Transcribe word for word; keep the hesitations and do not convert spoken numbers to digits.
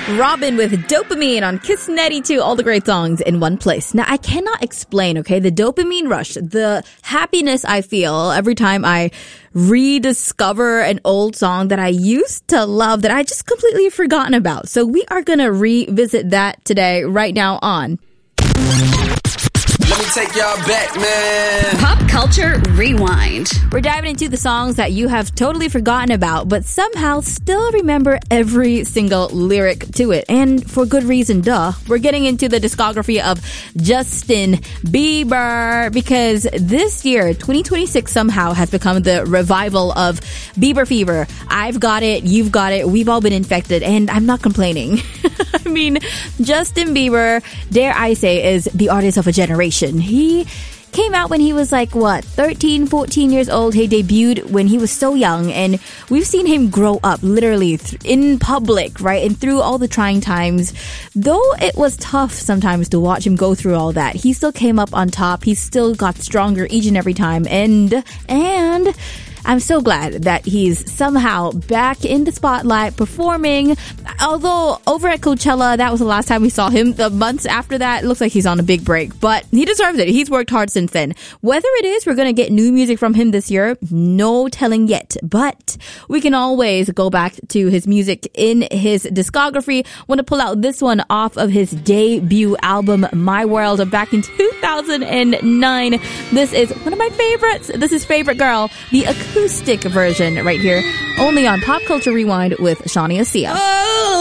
Robin with Dopamine on Kiss ninety-two, all the great songs in one place. Now, I cannot explain, okay, the dopamine rush, the happiness I feel every time I rediscover an old song that I used to love that I just completely forgotten about. So we are going to revisit that today, right now on Let me take y'all back, man. Pop Culture Rewind. We're diving into the songs that you have totally forgotten about, but somehow still remember every single lyric to it. And for good reason, duh. We're getting into the discography of Justin Bieber because this year, twenty twenty-six, somehow has become the revival of Bieber fever. I've got it, you've got it, we've all been infected, and I'm not complaining. I mean, Justin Bieber, dare I say, is the artist of a generation. He came out when he was like, what, thirteen, fourteen years old. He debuted when he was so young, and we've seen him grow up literally th- in public, right? And through all the trying times. Though it was tough sometimes to watch him go through all that, he still came up on top. He still got stronger each and every time. And, and... I'm so glad that he's somehow back in the spotlight performing. Although over at Coachella, that was the last time we saw him. The months after that, it looks like he's on a big break. But he deserves it. He's worked hard since then. Whether it is we're going to get new music from him this year, no telling yet. But we can always go back to his music in his discography. Want to pull out this one off of his debut album, My World, back in two thousand nine. This is one of my favorites. This is Favorite Girl, the acoustic version right here, only on Pop Culture Rewind with Shawnee Asia.